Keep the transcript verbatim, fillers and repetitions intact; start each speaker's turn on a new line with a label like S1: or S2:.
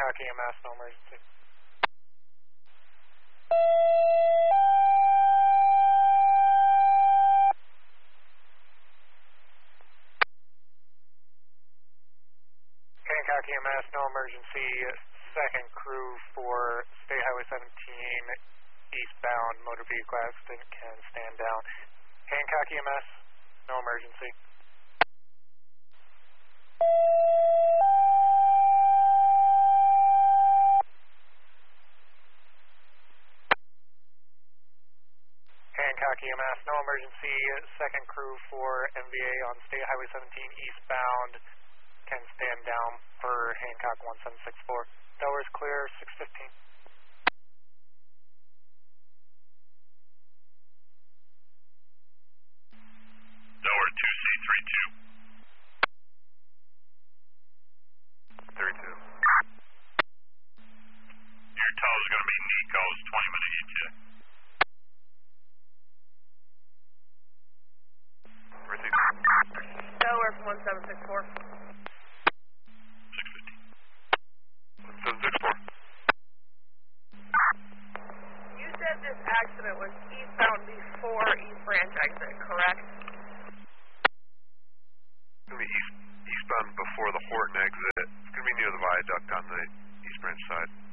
S1: Hancock E M S, no emergency. Hancock E M S, no emergency. Second crew for State Highway seventeen, eastbound motor vehicle accident, can stand down. Hancock E M S, no emergency. Hancock E M S, no emergency. Second crew for M V A on State Highway seventeen, eastbound, can stand down for Hancock one seven six four. Delaware is clear, six fifteen.
S2: Delaware two C three two.
S3: three two.
S2: Your tow is going to be Nico's twenty minute E T A.
S4: Delaware from one seven six four.
S2: six fifty.
S3: one seven six four.
S4: You said this accident was eastbound before East Branch exit, correct?
S3: It's going to be east, eastbound before the Horton exit. It's going to be near the viaduct on the East Branch side.